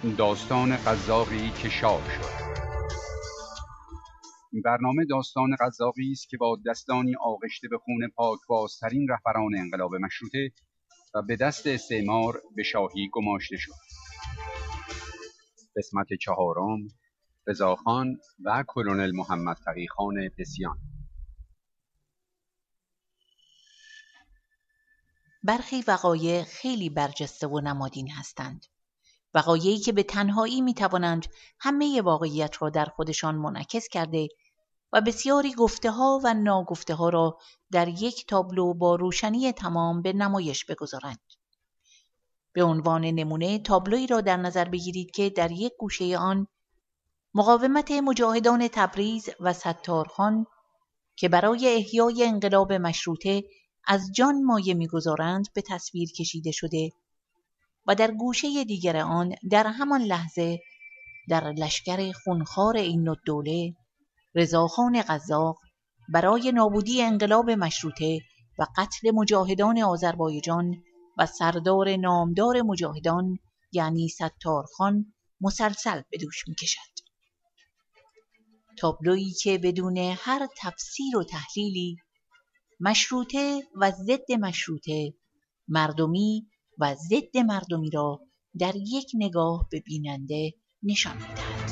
داستان قزاقی که شاه شد. این برنامه داستان قزاقی است که با دستانی آغشته به خون پاکبازترین رهبران انقلاب مشروطه و به دست استعمار به شاهی گماشته شد. قسمت چهارم، رضاخان و کلونل محمد تقی‌خان پسیان. برخی وقایع خیلی برجسته و نمادین هستند. وقایعی که به تنهایی می توانند همه واقعیت را در خودشان منعکس کرده و بسیاری گفته ها و ناگفته ها را در یک تابلو با روشنی تمام به نمایش بگذارند. به عنوان نمونه تابلویی را در نظر بگیرید که در یک گوشه آن مقاومت مجاهدان تبریز و ستارخان که برای احیای انقلاب مشروطه از جان مایه می‌گذارند به تصویر کشیده شده و در گوشه دیگر آن در همان لحظه در لشکر خونخوار عین‌الدوله رضاخان قزاق برای نابودی انقلاب مشروطه و قتل مجاهدان آذربایجان و سردار نامدار مجاهدان یعنی ستارخان مسلسل به دوش می‌کشد. تابلویی که بدون هر تفسیر و تحلیلی مشروطه و ضد مشروطه، مردمی و ضد مردمی را در یک نگاه به بیننده نشان می‌دهد.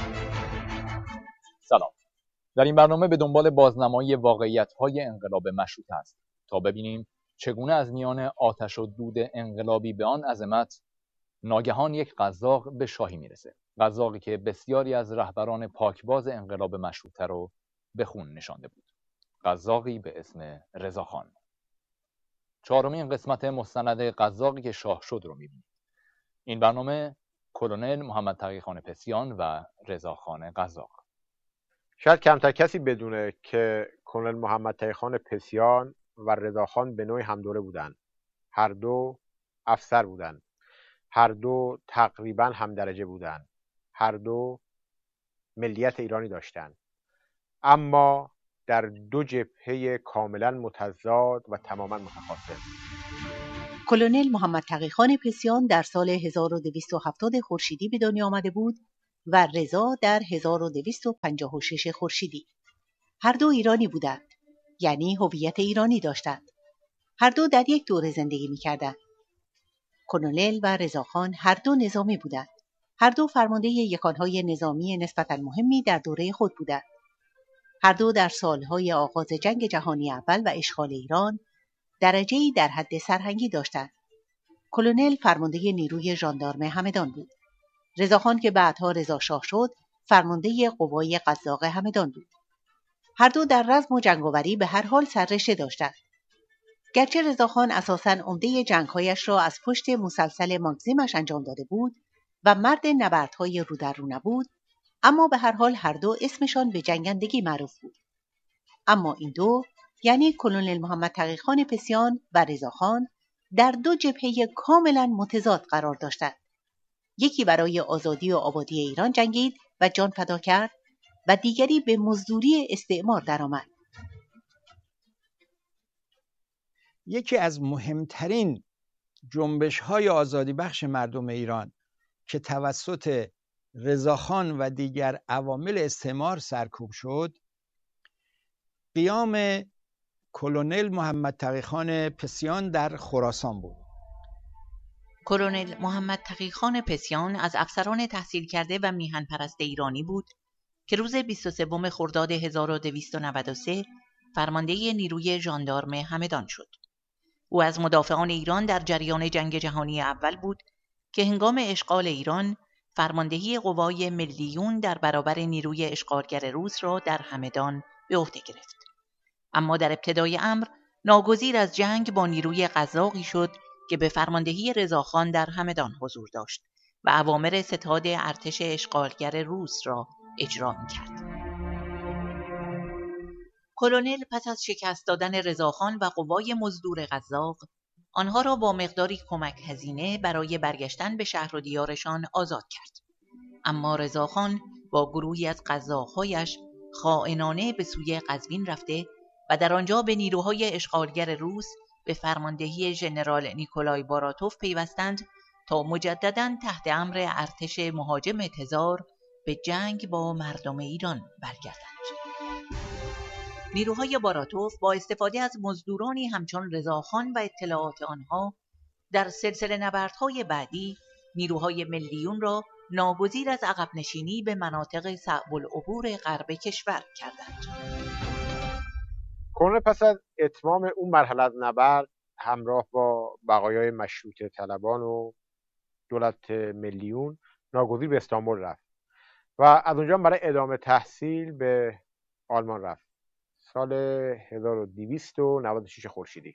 سلام. در این برنامه به دنبال بازنمایی واقعیت‌های انقلاب مشروطه است تا ببینیم چگونه از میان آتش و دود انقلابی به آن عظمت ناگهان یک قزاق به شاهی میرسه. قزاقی که بسیاری از رهبران پاکباز انقلاب مشروطه رو به خون نشانده بود. قزاقی به اسم رضاخان. چهارمین قسمت مستند قزاقی که شاه شد رو می‌بینیم. این برنامه کلونل محمد تقی‌خان پسیان و رضاخان قزاق. شاید کمتر کسی بدونه که کلونل محمد تقی‌خان پسیان و رضاخان به نوعی همدوره بودند. هر دو افسر بودند. هر دو تقریبا هم درجه بودند. هر دو ملیت ایرانی داشتند. اما در دو جبهه کاملا متضاد و تماما متخاصم. کلونل محمد تقی‌خان پسیان در سال 1270 خورشیدی به دنیا آمده بود و رضا در 1256 خورشیدی. هر دو ایرانی بودند، یعنی هویت ایرانی داشتند. هر دو در یک دوره زندگی می‌کردند. کلونل و رضاخان هر دو نظامی بودند. هر دو فرمانده یکانهای نظامی نسبتاً مهمی در دوره خود بودند. هر دو در سالهای آغاز جنگ جهانی اول و اشغال ایران درجه‌ای در حد سرهنگی داشتند. کلونل فرمانده نیروی ژاندارم همدان بود. رضاخان که بعدها رضاشاه شد، فرمانده قوای قزاق همدان بود. هر دو در رزم و جنگاوری به هر حال سررشته داشتند. گرچه رضاخان اساساً عمده جنگ‌هایش را از پشت مسلسل ماگزیمش انجام داده بود و مرد نبردهای رو در رو نبود، اما به هر حال هر دو اسمشان به جنگندگی معروف بود. اما این دو، یعنی کلونل محمد تقی‌خان پسیان و رضاخان، در دو جبهه کاملا متضاد قرار داشتند. یکی برای آزادی و آبادی ایران جنگید و جان فدا کرد و دیگری به مزدوری استعمار درآمد. یکی از مهمترین جنبش‌های آزادی بخش مردم ایران که توسط رضاخان و دیگر عوامل استعمار سرکوب شد، قیام کلونل محمد تقی‌خان پسیان در خراسان بود. کلونل محمد تقی‌خان پسیان از افسران تحصیل کرده و میهن پرست ایرانی بود که روز 23 خرداد 1293 فرمانده نیروی ژاندارم همدان شد. او از مدافعان ایران در جریان جنگ جهانی اول بود که هنگام اشغال ایران فرماندهی قوای ملیون در برابر نیروی اشغالگر روس را در همدان به عهده گرفت. اما در ابتدای امر ناگزیر از جنگ با نیروی قزاقی شد که به فرماندهی رضاخان در همدان حضور داشت و اوامر ستاد ارتش اشغالگر روس را اجرا می‌کرد. کلونل پس از شکست دادن رضاخان و قوای مزدور قزاق، آنها را با مقداری کمک هزینه برای برگشتن به شهر و دیارشان آزاد کرد. اما رضاخان با گروهی از قزاق‌هایش خائنانه به سوی قزوین رفته و در آنجا به نیروهای اشغالگر روس به فرماندهی ژنرال نیکولای باراتوف پیوستند تا مجدداً تحت امر ارتش مهاجم تزار به جنگ با مردم ایران برگردند. نیروهای باراتوف با استفاده از مزدورانی همچون رضاخان و اطلاعات آنها در سلسله نبردهای بعدی نیروهای ملیون را ناگزیر از عقب نشینی به مناطق صعب العبور غرب کشور کردند. کرنل پس از اتمام اون مرحله از نبرد همراه با بقایای مشروطه طلبان و دولت ملیون ناگزیر به استانبول رفت و از اونجا برای ادامه تحصیل به آلمان رفت. سال 1296 خورشیدی.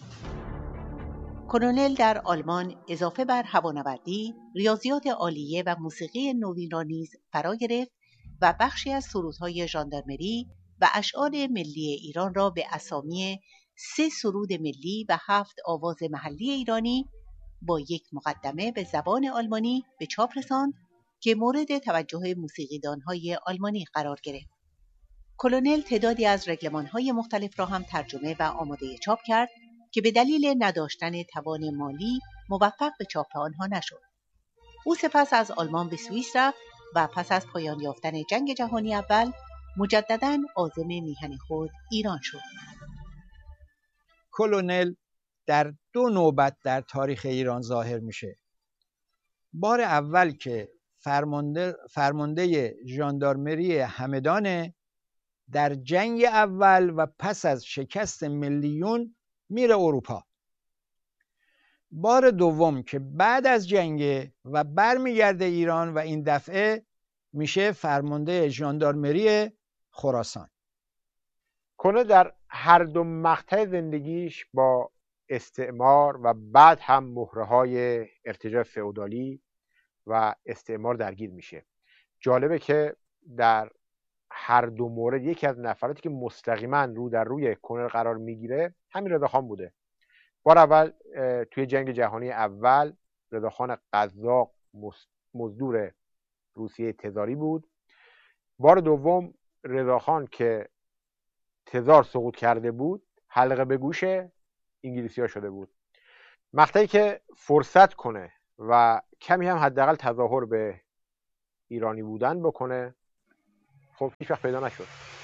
کرنل در آلمان اضافه بر هوانوردی، ریاضیات عالیه و موسیقی نوین را نیز فرا گرفت و بخشی از سرودهای ژاندارمری و اشعار ملی ایران را به اسامی 3 سرود ملی و 7 آواز محلی ایرانی با یک مقدمه به زبان آلمانی به چاپ رساند که مورد توجه موسیقیدانهای آلمانی قرار گرفت. کلونل تعدادی از رگلمان‌های مختلف را هم ترجمه و آماده چاپ کرد که به دلیل نداشتن توان مالی موفق به چاپ آنها نشد. او سپس از آلمان به سوئیس رفت و پس از پایان یافتن جنگ جهانی اول مجدداً عازم میهن خود ایران شد. کلونل در 2 نوبت در تاریخ ایران ظاهر میشه. بار اول که فرمانده ژاندارمری همدان در جنگ اول و پس از شکست ملیون میره اروپا. بار دوم که بعد از جنگ و برمیگرده ایران و این دفعه میشه فرمانده ژاندارمری خراسان. کرنل در هر 2 مقطع زندگیش با استعمار و بعد هم مهره‌های ارتجاع فئودالی و استعمار درگیر میشه. جالبه که در هر 2 مورد یکی از نفراتی که مستقیما رو در روی کرنل قرار میگیره همین رضاخان بوده. بار اول توی جنگ جهانی اول رضاخان قزاق مزدور روسیه تزاری بود. بار دوم رضاخان که تزار سقوط کرده بود حلقه به گوش انگلیسی‌ها شده بود. مقطعی که فرصت کنه و کمی هم حداقل تظاهر به ایرانی بودن بکنه خب هیچ وقت پیدا نشد.